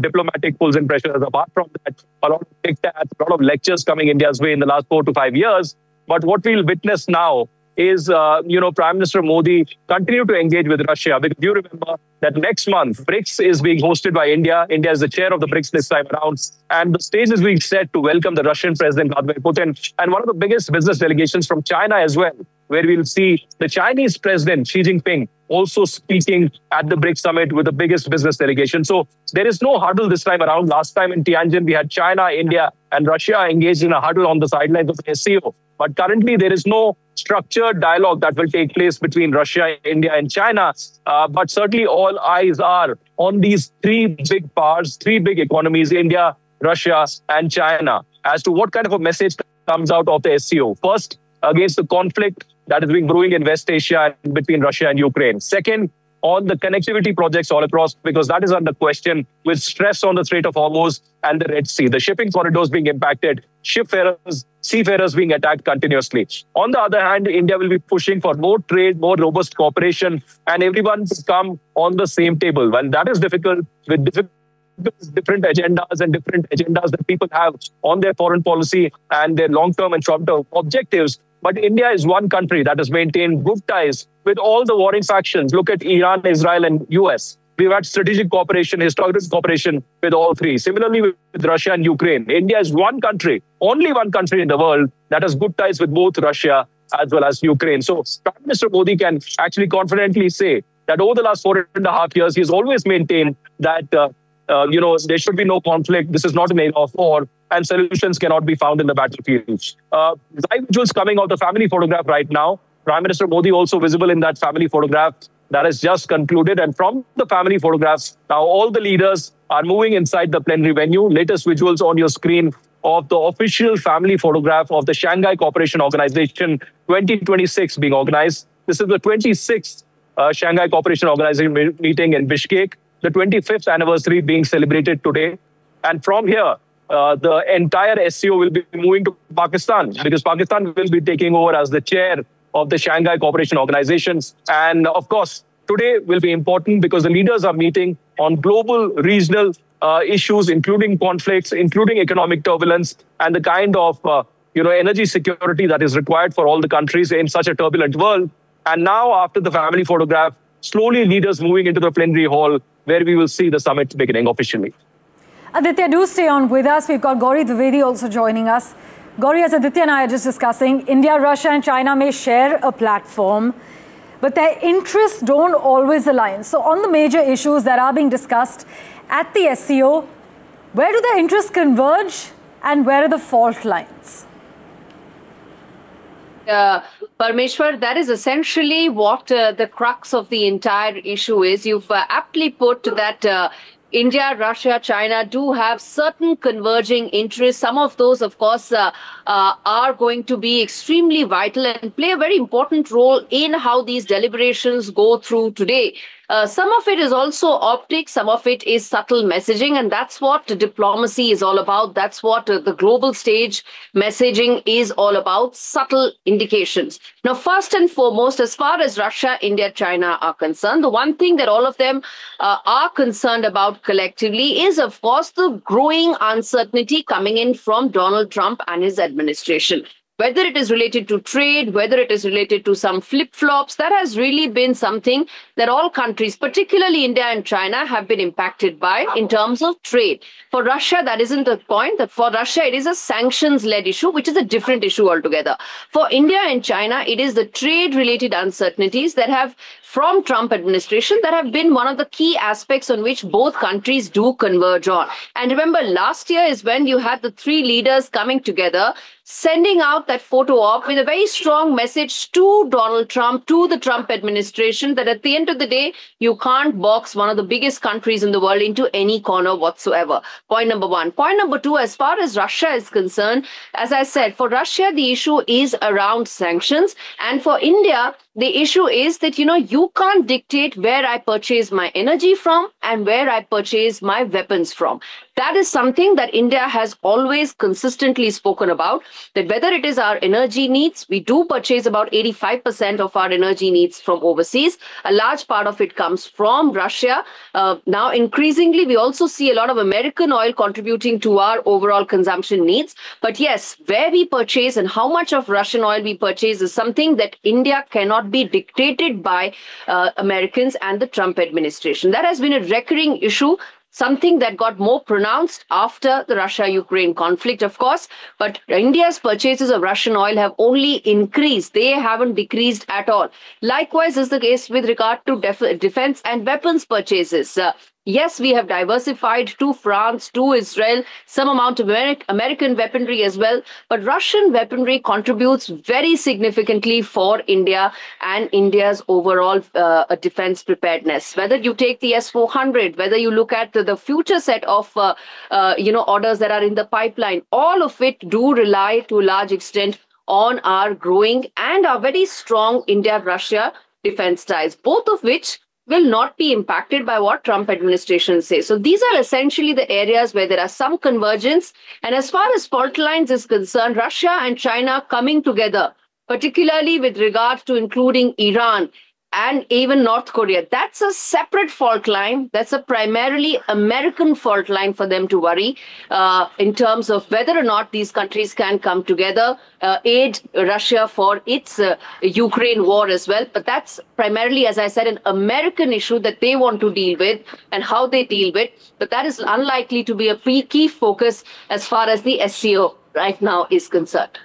diplomatic pulls and pressures. Apart from that, a lot of diktats, a lot of lectures coming India's way in the last 4 to 5 years. But what we'll witness now is, Prime Minister Modi continue to engage with Russia. Because you remember that next month, BRICS is being hosted by India. India is the chair of the BRICS this time around. And the stage is being set to welcome the Russian President Vladimir Putin and one of the biggest business delegations from China as well, where we'll see the Chinese President Xi Jinping also speaking at the BRICS summit with the biggest business delegation. So there is no huddle this time around. Last time in Tianjin, we had China, India, and Russia engaged in a huddle on the sidelines of the SCO. But currently, there is no structured dialogue that will take place between Russia, India, and China. But certainly, all eyes are on these three big powers, three big economies, India, Russia, and China, as to what kind of a message comes out of the SCO. First, against the conflict that has been brewing in West Asia between Russia and Ukraine. Second, on the connectivity projects all across, because that is under question with stress on the Strait of Hormuz and the Red Sea. The shipping corridors being impacted, shipfarers, seafarers being attacked continuously. On the other hand, India will be pushing for more trade, more robust cooperation, and everyone to come on the same table. Well, that is difficult with different agendas that people have on their foreign policy and their long-term and short-term objectives. But India is one country that has maintained good ties with all the warring factions. Look at Iran, Israel, and US. We've had strategic cooperation, historical cooperation with all three. Similarly, with Russia and Ukraine. India is one country, only one country in the world that has good ties with both Russia as well as Ukraine. So Prime Minister Modi can actually confidently say that over the last 4.5 years, he has always maintained that there should be no conflict. This is not an era of war, and solutions cannot be found in the battlefield. Live visuals coming out the family photograph right now. Prime Minister Modi also visible in that family photograph that has just concluded. And from the family photographs, now all the leaders are moving inside the plenary venue. Latest visuals on your screen of the official family photograph of the Shanghai Cooperation Organization 2026 being organized. This is the 26th Shanghai Cooperation Organization meeting in Bishkek, the 25th anniversary being celebrated today. And from here, the entire SCO will be moving to Pakistan, because Pakistan will be taking over as the chair of the Shanghai Cooperation Organizations. And of course, today will be important because the leaders are meeting on global, regional issues, including conflicts, including economic turbulence, and the kind of energy security that is required for all the countries in such a turbulent world. And now, after the family photograph, slowly leaders moving into the plenary hall, where we will see the summit beginning officially. Aditya, do stay on with us. We've got Gauri Dwivedi also joining us. Gauri, as Aditya and I are just discussing, India, Russia and China may share a platform, but their interests don't always align. So on the major issues that are being discussed at the SCO, where do their interests converge and where are the fault lines? Parmeshwar, that is essentially what the crux of the entire issue is. You've aptly put that India, Russia, China do have certain converging interests. Some of those, of course, are going to be extremely vital and play a very important role in how these deliberations go through today. Some of it is also optics, some of it is subtle messaging, and that's what diplomacy is all about. That's what the global stage messaging is all about, subtle indications. Now, first and foremost, as far as Russia, India, China are concerned, the one thing that all of them are concerned about collectively is, of course, the growing uncertainty coming in from Donald Trump and his administration. Whether it is related to trade, whether it is related to some flip-flops, that has really been something that all countries, particularly India and China, have been impacted by in terms of trade. For Russia, that isn't the point. That for Russia, it is a sanctions-led issue, which is a different issue altogether. For India and China, it is the trade-related uncertainties that have, from Trump administration, that have been one of the key aspects on which both countries do converge on. And remember, last year is when you had the three leaders coming together, sending out that photo op with a very strong message to Donald Trump, to the Trump administration, that at the end of the day, you can't box one of the biggest countries in the world into any corner whatsoever. Point number one. Point number two, as far as Russia is concerned, as I said, for Russia, the issue is around sanctions. And for India, the issue is that, you you can't dictate where I purchase my energy from and where I purchase my weapons from. That is something that India has always consistently spoken about, that whether it is our energy needs, we do purchase about 85% of our energy needs from overseas. A large part of it comes from Russia. Now, increasingly, we also see a lot of American oil contributing to our overall consumption needs. But yes, where we purchase and how much of Russian oil we purchase is something that India cannot be dictated by Americans and the Trump administration. That has been a recurring issue, something that got more pronounced after the Russia-Ukraine conflict, of course. But India's purchases of Russian oil have only increased. They haven't decreased at all. Likewise is the case with regard to defense and weapons purchases. Yes, we have diversified to France, to Israel, some amount of American weaponry as well. But Russian weaponry contributes very significantly for India and India's overall defense preparedness. Whether you take the S-400, whether you look at the future set of orders that are in the pipeline, all of it do rely to a large extent on our growing and our very strong India-Russia defense ties, both of which will not be impacted by what Trump administration says. So these are essentially the areas where there are some convergence. And as far as fault lines is concerned, Russia and China coming together, particularly with regard to including Iran and even North Korea, that's a separate fault line. That's a primarily American fault line for them to worry in terms of whether or not these countries can come together, aid Russia for its Ukraine war as well. But that's primarily, as I said, an American issue that they want to deal with and how they deal with. But that is unlikely to be a key focus as far as the SCO right now is concerned.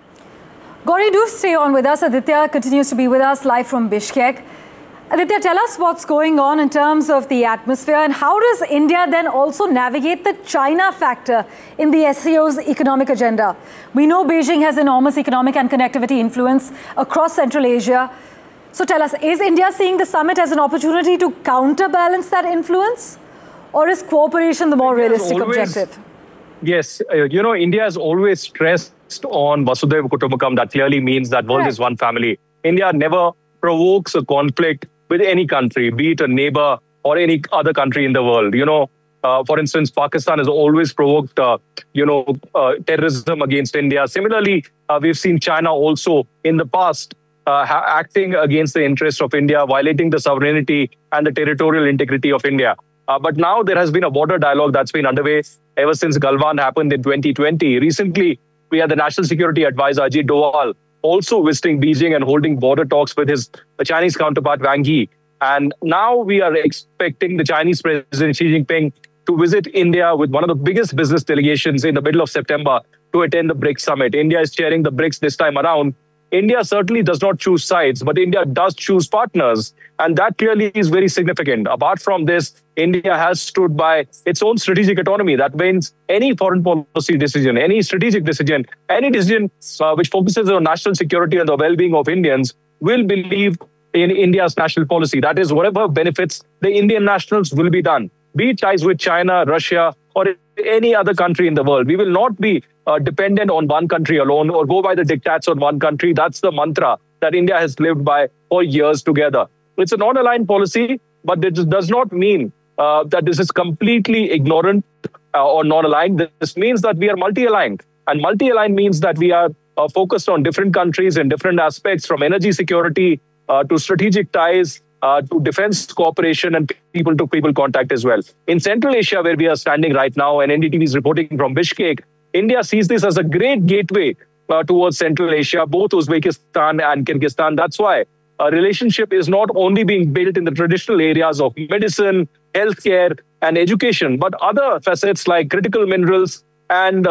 Gauri, do stay on with us. Aditya continues to be with us live from Bishkek. Aditya, tell us what's going on in terms of the atmosphere, and how does India then also navigate the China factor in the SCO's economic agenda? We know Beijing has enormous economic and connectivity influence across Central Asia. So tell us, is India seeing the summit as an opportunity to counterbalance that influence? Or is cooperation the more realistic objective? Yes, India has always stressed on Vasudhaiva Kutumbakam. That clearly means that world is one family. India never provokes a conflict with any country, be it a neighbor or any other country in the world. For instance, Pakistan has always provoked, terrorism against India. Similarly, we've seen China also in the past acting against the interests of India, violating the sovereignty and the territorial integrity of India. But now there has been a border dialogue that's been underway ever since Galwan happened in 2020. Recently, we had the National Security Advisor, Ajit Doval, also visiting Beijing and holding border talks with his Chinese counterpart, Wang Yi. And now we are expecting the Chinese President Xi Jinping to visit India with one of the biggest business delegations in the middle of September to attend the BRICS summit. India is chairing the BRICS this time around. India certainly does not choose sides, but India does choose partners. And that clearly is very significant. Apart from this, India has stood by its own strategic autonomy. That means any foreign policy decision, any strategic decision, any decision which focuses on national security and the well-being of Indians will believe in India's national policy. That is, whatever benefits the Indian nationals will be done. Be it ties with China, Russia, or any other country in the world. We will not be dependent on one country alone or go by the diktats on one country. That's the mantra that India has lived by for years together. It's a non-aligned policy, but it does not mean that this is completely ignorant or non-aligned. This means that we are multi-aligned. And multi-aligned means that we are focused on different countries and different aspects, from energy security to strategic ties, to defense cooperation and people-to-people contact as well. In Central Asia, where we are standing right now, and NDTV is reporting from Bishkek, India sees this as a great gateway towards Central Asia, both Uzbekistan and Kyrgyzstan. That's why a relationship is not only being built in the traditional areas of medicine, healthcare, and education, but other facets like critical minerals and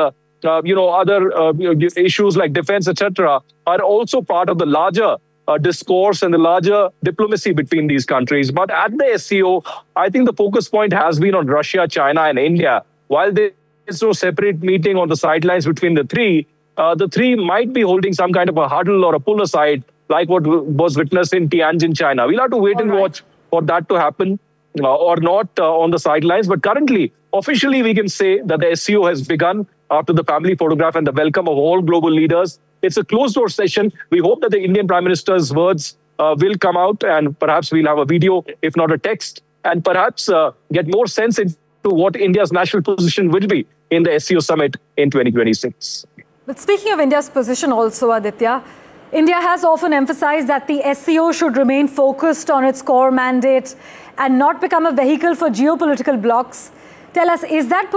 other issues like defense, etc., are also part of the larger discourse and the larger diplomacy between these countries. But at the SCO, I think the focus point has been on Russia, China, and India. While there is no separate meeting on the sidelines between the three might be holding some kind of a huddle or a pull aside, like what was witnessed in Tianjin, China. We'll have to wait and watch for that to happen or not on the sidelines. But currently, officially, we can say that the SCO has begun after the family photograph and the welcome of all global leaders. It's a closed-door session. We hope that the Indian Prime Minister's words will come out, and perhaps we'll have a video, if not a text, and perhaps get more sense into what India's national position will be in the SCO summit in 2026. But speaking of India's position also, Aditya, India has often emphasized that the SCO should remain focused on its core mandate and not become a vehicle for geopolitical blocs. Tell us, is that